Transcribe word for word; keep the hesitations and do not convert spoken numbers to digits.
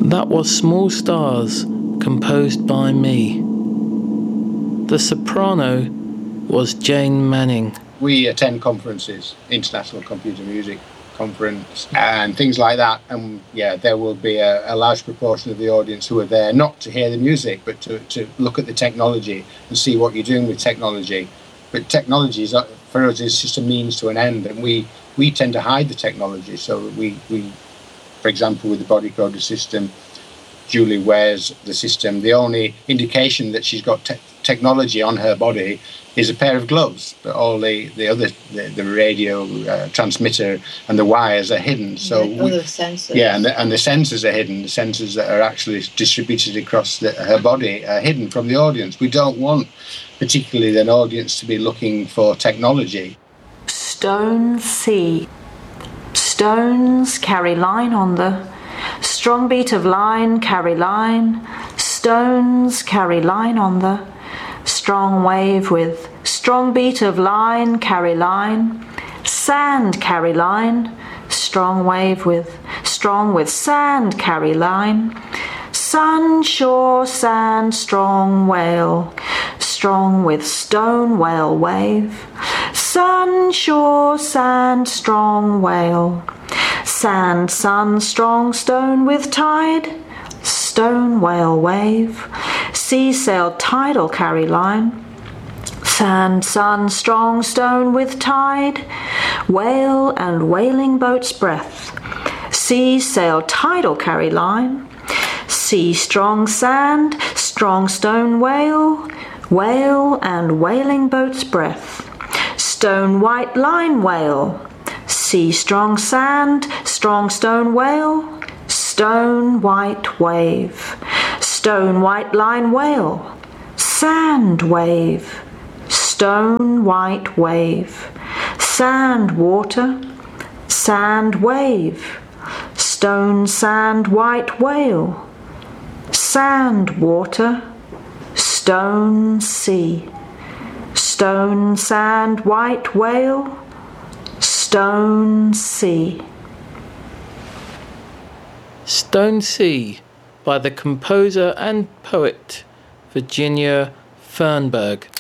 That was Small Stars, composed by me. The soprano was Jane Manning. We attend conferences, International Computer Music Conference and things like that, and yeah, there will be a, a large proportion of the audience who are there not to hear the music but to, to look at the technology and see what you're doing with technology. But technology is, for us, is just a means to an end, and we, we tend to hide the technology. So we, we, for example, with the body coder system, Julie wears the system. The only indication that she's got te- technology on her body is a pair of gloves, but all the, the other, the, the radio uh, transmitter and the wires are hidden. So the we, other sensors. Yeah, and the, and the sensors are hidden. The sensors that are actually distributed across the, her body are hidden from the audience. We don't want particularly an audience to be looking for technology. Stone C. Stones carry line on the strong beat of line, carry line. Stones carry line on the strong wave with strong beat of line, carry line. Sand carry line, strong wave with strong with sand carry line. Sun, shore, sand, strong whale, strong with stone whale wave. Sun, shore, sand, strong whale. Sand, sun, strong stone with tide, stone whale wave. Sea sail, tidal carry line. Sand, sun, strong stone with tide, whale and whaling boat's breath. Sea sail, tidal carry line. Sea, strong sand, strong stone whale, whale and whaling boat's breath. Stone white line whale. Sea, strong sand, strong stone whale, stone white wave. Stone white line whale, sand wave. Stone white wave. Sand water, sand wave. Stone sand white whale. Sand water, stone sea. Stone sand white whale, Stone Sea. Stone Sea by the composer and poet Virginia Fernberg.